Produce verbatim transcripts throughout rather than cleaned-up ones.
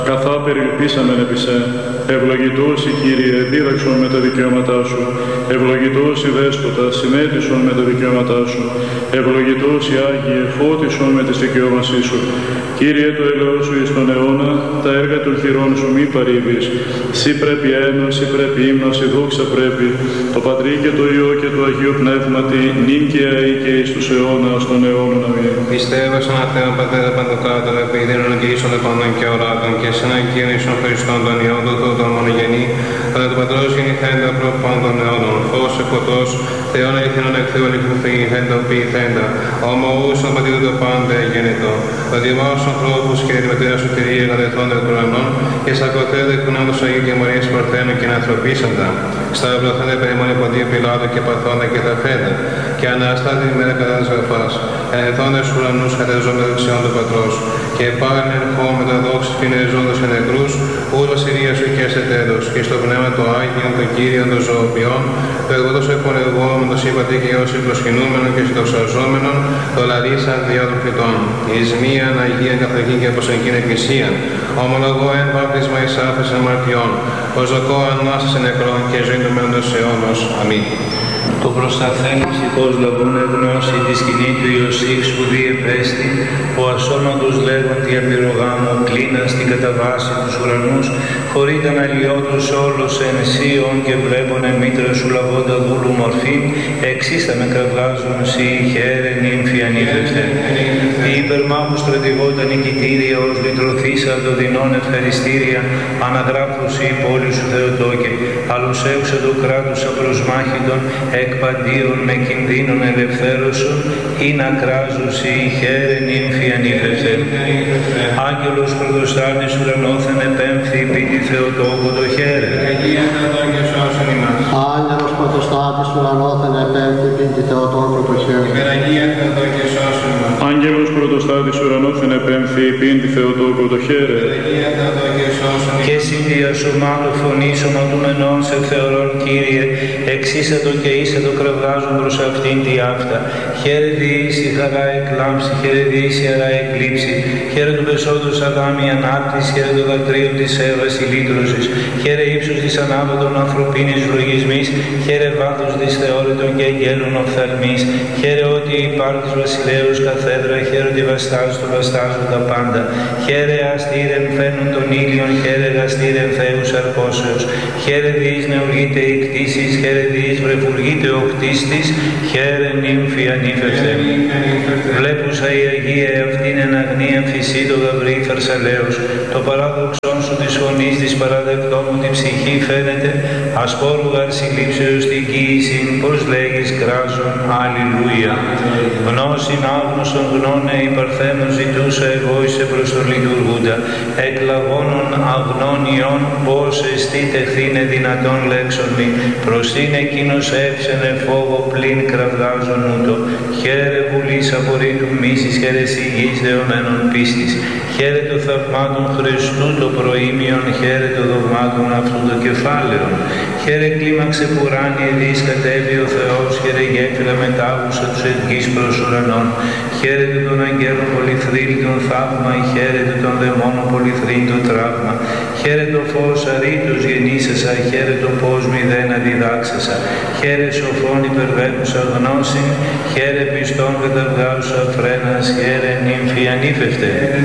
Καθά περιλυπήσαμεν επί σε, ευλογητός η Κύριε, δίδαξον με τα δικαιώματά σου, ευλογητός η Δέσποτα, συνέτησον με τα δικαιώματά σου, ευλογητός η Άγιε, φώτισον με τις δικαιώμασή σου. Κύριε, το ελαιό σου εις τον αιώνα, τα έργα των χειρών σου μη παρήβεις. Σύ πρέπει ένος, σύ πρέπει ύμνος, η δόξα πρέπει, το Πατρί και το Υιό και το Αγίο Πνεύματι, νυν και αεί και εις τους αιώνας των αιώνων. Αμήν. Πιστεύω σε ένα Θεό Πατέρα Παντοκράτορα, επιδίνων και ίσον επανών και οράτων, και σε έναν Κύριο ίσον Χριστόν τον Υιόν, τον Θεό τον μονογενή, κατά του Πατρός γεννηθέντα προπών των αιώνων, φως εκωτός, Θεόν αληθινών εκ Θεού αληθινθέντα ποιηθέντα, ομοούσον πατήρου το πάντα γέννητο, ο δημόσιος ανθρώπους και τη μετρία σωτηρία κατεθόντα των ουρανών, και σακοθέντα εκ πνεύματος Αγίου και Μαρίας Παρθένου και ανθρωπίσαντα, στα ευλοθέντα περιμόνη ποντίου Πιλάτου και παθόντα και τα φέντα, και αναστάτη την ημέρα κατά της γραφάς, ενεθόντες στους ουρανούς κατεζόμενα δεξιών του Πατρός, και πάλι ερχόμαι με τα δόξης και νεριζόντας σε νεκρούς, ούλος Συρία σου και σε τέλος, και στο πνεύμα το Άγιον, το Κύριον των ζωοποιών, το εργότος εκπονευόμενο, το σύμπατη και όσοι προσκυνούμενον και συντοξαζόμενον, το λαρίσαν δια των φυτών, εις μίαν Αγίαν καθαρκήν και αποσενκήν εκκλησίαν, ομολογώ εν βάπτισμα εις άφεσιν αμαρτιών, προσδοκώ ανάσταση νεκρών και ζωή του μέλλοντος αιώνος. Αμήν. Το προσταθένει ψυχός λαβούν γνώση τη σκηνή του Ιωσήφ σπουδή επέστη, ο ασώματος λέγοντι απειρογάμο κλίνα στην καταβάση τους ουρανούς, χωρίταν αλλιώτος όλος εν σίων και βλέπονε μήτρα σου λαβώντα δούλου μορφήν, εξίστα με κραυγάζουν σοι χαίρε νύμφη ανήφευτε. Η υπερμάχου στρατηγόταν νικητήρια ως λυτρωθήσα δοδυνών ευχαριστήρια, αναγράφουσι η πόλη σου Θεοτόκε, άλλος έξω το κράτους απροσμάχητον, εκ παντίων με κινδύνων ελευθέρωσον, ή να κράζουσι χαίρε νύμφη ανήφευτε. Άγγελος πρωτοστάτης ουρανόθεν επέμφθη πίτη Θεοτόκου το χαίρε. Άγγελος πρωτοστάτης ουρανόθεν επέμφθη πίτη Θεοτόκου το χαίρε. Άγγελος πρωτοστάτης ουρανόθεν επέμφθη πίτη Θεοτόκου το χαίρε. Και εσύ διασωμάτω φωνή σωματούμενών σε θεωρών Κύριε, εξίσατο και ίσατο κραυγάζουν προς αυτήν τη αυτά. Χαίρε διήσει χαρά εκλάμψη, χαίρε διήσει χαρά εκλείψη, χαίρε του πεσόντος Αδάμ η ανάπτυση, χαίρε το δακτρίο της Εύας η λύτρωσης, χαίρε ύψος της ανάποδων ανθρωπίνης λογισμής, χαίρε βάθος της θεώρητων και αγγέλων οφθαλμής, χαίρε ότι υπάρχεις βασιλέως καθέδρα, χαίρε ότι βαστάζουν το βαστάζουν τα πάντα, χαίρε αστήρεν φαίνουν των ήλιων, χαίρε γαστήρεν Θεούς αρπόσεως, χαίρε διείς νεουργείται η κτήσης, χαίρε διείς βρεφουργείται ο κτίστης, χαίρε νύμφη ανήφευτε. Βλέπουσα η Αγία αυτήν εν αγνία φυσί το γαβρί Φαρσαλέως, το παράδοξόν σου της φωνής της παραδεκτό μου τη ψυχή φαίνεται, ασπόρου γαρσιλήψεως την κοίησιν, πως λέγεις κράζον, αλληλούια. Γνώσιν άγνωστον γνώνε η παρθένος ζητούσα εγώ είσαι προς το λειτουργούντα, εκλαγώνων αγνών ιών, πως εστί τεχθήνε δυνατόν λέξον μη, προς την εκείνος έψενε φόβο πλην κραυγάζον ούτω, χαίρε βουλής απορρίτου μίσης, χαίρε σιγής δεωμένων πίστης, χαίρε το θαυμάτων Χριστού το προήμιον, χαίρε το δογμάτων αυτού το κεφάλαιον, χαίρε κλίμαξε πουράνι εδείς κατέβει ο Θεός, χαίρε γέφυρα μετάγουσα τους εδγείς προς ουρανών, χαίρε του των αγγέλων πολυθρύλιτον θαύμα, χαίρε του των δαιμόνων πολυθρύλιτον τραύμα, χαίρε το φως αρήτως γεννήσασα, χαίρε το πώς μηδέν αντιδάξασα, χαίρε σοφών υπερβαίνουσα γνώση, χαίρε πιστών καταυγάζουσα φρένας, χαίρε νύμφη ανήφευτε.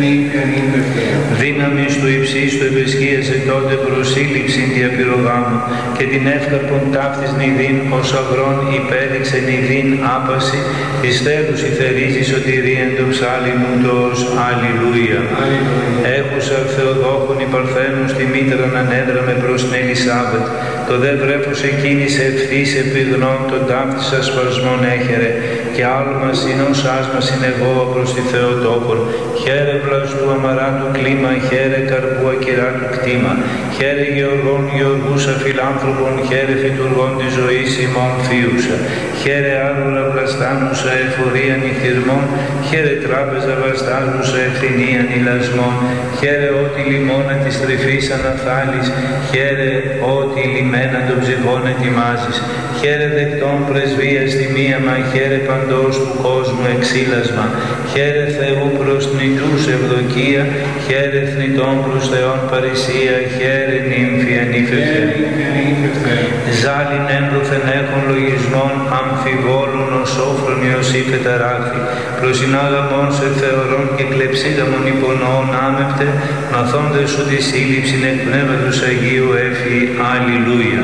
Δύναμις του υψής του επεσχίασε τότε προσήλυψην τη απειρογάμου και την εύκαρπον ταύτης νηδίν ως αγρόν υπέδειξε νηδίν άπαση, της θέλους η θερίζει σωτηρίαν το ψάλιν ούτως αλληλούια. Έχουσα Θεοδόχων η Παρθένους τη μήτραν ανέδραμε προς την Ελισάβετ, το δε βρέφος εκείνης ευθύς επιγνών τον ταύτης ασπασμών έχερε, και άλμα συνός άσμα συνεγώ προς τη Θεοτόκον, χαίρε βλαστού αμαρά του κλίμα, χαίρε καρπού ακυρά του κτήμα, χαίρε γεωργών γεωργούσα φιλάνθρωπων, χαίρε φυτουργών της ζωής ημών θείουσα, χαίρε άρωρα πλαστάνουσα εφορία νυχτισμών, χαίρε τράπεζα βαστάζουσα ευθυνία νηλασμών, χαίρε ό,τι λιμώνα της τρυφής αναθάλεις, χαίρε ό,τι λιμένα των ψυχών ετοιμάζεις, χαίρε δεκτών πρεσβείας τιμίαμα, χαίρε παντός του κόσμου εξήλασμα, χαίρε Θεού προς την ευλογητούς Ευδοκία, χαίρε θνητών προς Θεόν Παρησία, χαίρε νύμφη ανήφευθε. Ζάλιν έμπροφεν έχουν λογισμών, αμφιβόλων ως όφρον Ιωσήφε ταράχθη, προσυνάγαμον σε θεωρών και κλεψίδαμον υπονοών άμεπτε, μαθώντες σου τη σύλληψην εκ πνεύματος Αγίου έφη. Αλληλούια.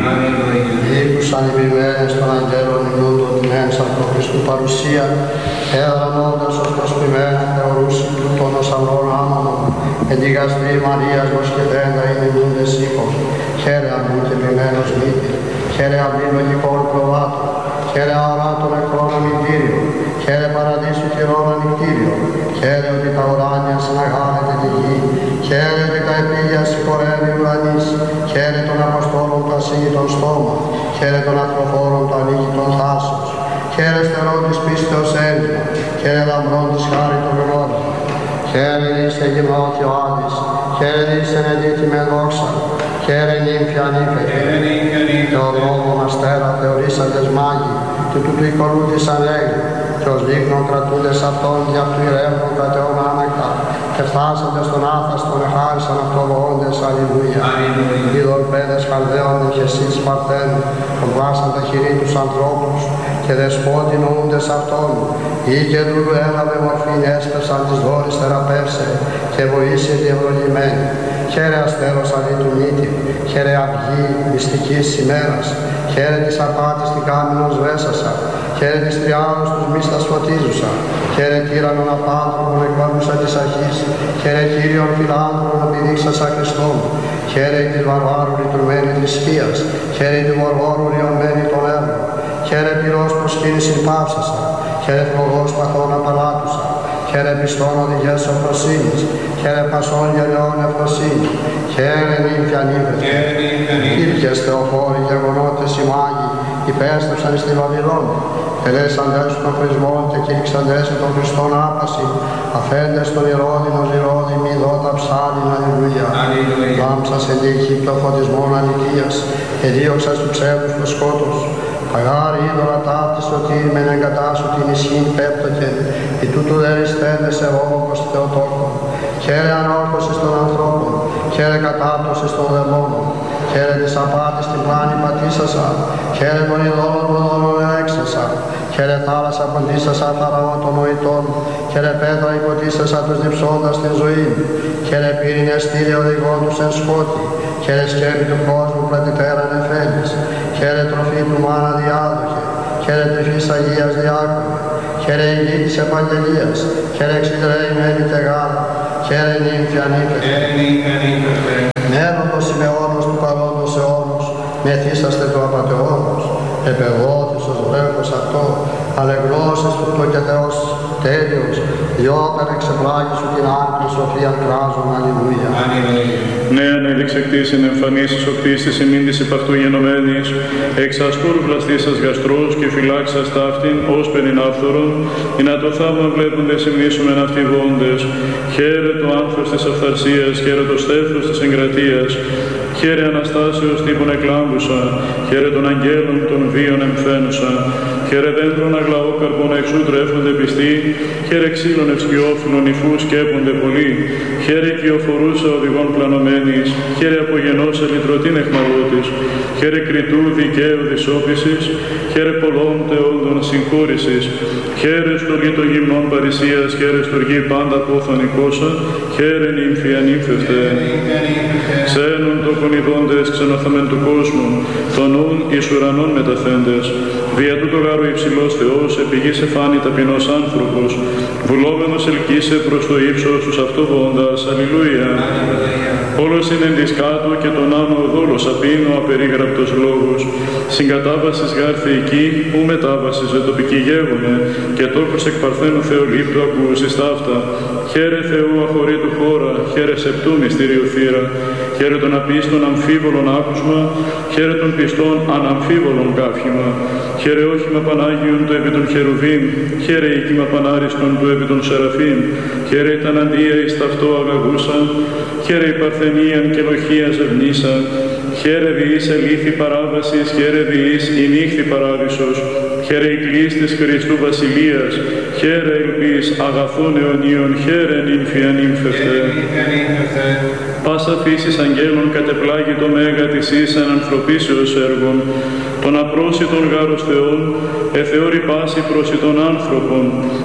Ήκουσαν οι ποιμένες των αγγέλων ημνούν των τιμένες από Χριστού παρουσία, έδρανώντας ως προσπιμένα θεωρούσι τούτον ως αυρών άμανον, εν τη γαστρή Μαρίας βοσκετέντα είναι ημνούντες οίκων, χαίρε αμνού και ποιμένος μύτη, χαίρε αμνή λογικών προβάτων, χαίρε αοράτων νεκρών αμυντήριο, χαίρε παραδείσου χειρών ανοιχτήριο, χαίρε ότι τα ουράνια συναγάγεται τη γη, χαίρε ότι τα επίγεια συγχωρεύει ουρανής, χαίρε των Αποστόλων το ασύγητον στόμα, χαίρε των αθροφόρων το ανίκητον θάσος, χαίρε στερών της πίστεως ένδυμα, χαίρε λαμπρών της χάριτον γνώμη, χαίρε είσαι γυμνότη ο Άδης, χαίρε είσαι ενεδίτη με δόξα, χαίρε νύμφια νύφετε, Θεοδρόμων αστέρα θεωρήσαντες μάγοι, του τούτου οικολούθησαν λέγει, και ως δείγνων κρατούντες αυτών δι' αυτού ηρεύουν κρατεών άνακτα, και φτάσαντες στον άθαστον εχάρισαν αυτολογώντες, αλληλούια. Είδων πέδες Χαλδαίων και εσείς Παρθένου, προβάσαν τα χειρή τους ανθρώπους, και δεσπότη νοούντες αυτών, ή και δούλου έλαβε μορφήν έσπευσαν της δόρης θεραπεύσε, και βοήσε τη ευλογημένη. Χαίρε αστέρος αλήτου νύτη, χαίρε αυγή μυστικής ημέρας, χαίρε της απάτης την κάμινος βέσασα, χαίρε της τριάδος τους μίστας φωτίζουσα, χαίρε τύρανον απάνθρωπον εκβαρούσα της αρχής, χαίρε Κύριον φιλάνθρωπον επιδείξασα Χριστόν, χαίρε της βαρβάρου λειτουργμένη θρησκείας, χαίρε του βορβόρου ριωμένη των έργων, χαίρε πυρός προσκύνησιν πάυσασα, χαίρε φλογός παθών απαλάτουσα, χαίρε πιστών οδηγές σοφροσύνης, χαίρε πασών γενναιών ευπροσύνη, χαίρε νύμφια νύφετε, ήρχες θεοφόροι γεγονότες οι μάγοι, υπέστρεψαν στη Βαβυλώνη, ελέσαντες των χρησμών και κήρυξαντες των Χριστών άπαση, αφέντες των ηρώδινος ηρώδη μη δότα ψάλιν, αλληλούια. Λάμψας εν τη Αιγύπτο φωτισμών αληθείας, εδίωξας του ψεύδους το σκότος, παγάρι είδωλα ταύτης σωτήρ μεν εγκατάσου την ισχύν πέπτωκεν, η τούτου δεριστέντες ευόμοκος Θεοτόκων. Χαίρε ανόρθωσης των ανθρώπων, χαίρε κατάπτωσης των δαιμόνων, χαίρε της απάτης την πλάνη πατήσασα, χαίρε των ειδόλων των δόλων ελέξασα, χαίρε θάλασσα ποντήσασα Φαραώ των νοητών, χαίρε πέτρα υποτήσασα τους διψώντας την ζωή, χαίρε πύρινε στήλια οδηγών τους εν σκότη, χαίρε σκέπη του κόσμου πλατητέρα νεφέλης, χαίρε τροφή του μάνα διάδοχε, χαίρε τυφής Αγίας διάκονε, χαίρε υγιή της επαγγελίας, χαίρε εξυδρεημένη τεγάλα, χαίρε νύμφια νύφετε. Μένοντος είμαι όνος του παρόντος αιώνος, μεθύσαστε του απατεώνος, επεγόθης ως βρέφος αυτό, αλεγνώσεις του το και Θεός τέλειος, διόπερ εξεπλάγει σου την άρκη σοφίαν κράζων, αλληλούια. Ναι, ανέδειξε κτήσιν εμφανίσεις ο κτίστης ημίν της υπ' αυτού γενομένης, εξ ασκούρ βλαστήσας γαστρός και φυλάξας ταύτην ως πενινάφθορον, ή να το θαύμα βλέποντες υμνήσουμεν αυτοί βόντες. Χαίρε το άνθος της αυθαρσίας, χαίρε το στέφος της εγκρατείας, χαίρε Αναστάσεως τύπων εκλάμπουσα, χαίρε των αγγέλων των βίων εμφαίνουσα, χαίρε δέντρων αγλαόκαρπων εξού τρέφονται πιστοί, χαίρε ξύλων ευσκιόφιλων υφού σκέπονται πολλοί, χαίρε κυοφορούσα οδηγών πλανωμένης, χαίρε απογενώσα λυτρωτήν εχμαλώτης, χαίρε κριτού δικαίου δυσόπισης, χαίρε πολλών τεόντων συγχώρησης, χαίρε στοργή των γυμνών παρησίας, χαίρε στοργή πάντα πόθον οικόσα, χαίρε νύμφια νύμφευτε. Ξένων το κονιδόντες ξενοθαμέν του κόσμου, των ούν εις ουρανών μεταθέντες, δια τούτο γάρου υψηλός Θεός, επί γης εφάνη ταπεινός άνθρωπος, βουλόμενος ελκύσε προς το ύψος τους αυτοβόντας, αλληλούια. Όλος είναι εν της κάτω και τον άνω ο δόλος απίνω απερίγραπτος λόγος, συγκατάβασης γάρ θεϊκή, ου μετάβασης δε τοπική γέγονε, και τόπος εκ παρθένου Θεολήπτου ακούσεις ταύτα. Χαίρε Θεού αχωρήτου χώρα, χαίρε σεπτού μυστήριο θύρα, χαίρε των απίστων αμφίβολων άκουσμα, χαίρε των πιστών αναμφίβολων κάφημα, χαίρε όχημα Πανάγιον του επί των χερουβίμ, χαίρε οίκημα Πανάριστον του επί των σεραφείμ, χαίρε τα αντία εις ταυτό αγαγούσα, χαίρε η παρθενίαν και λοχία ζευνήσα, χαίρε διείς ελήθη παράβασης, χαίρε διείς η νύχθη παράδεισος, χαίρε η κλής της Χριστού Βασιλείας, χαίρε ελπίς αγαθών αιωνίων, χαίρε νύμφη ανύμφευτε. Πάσα φύσης αγγέλων κατεπλάγει το μέγα της εις εν ανθρωπίσεως έργων, των απρόσιτων γάρος Θεών, εθεώρη πάση προς των άνθρωπων,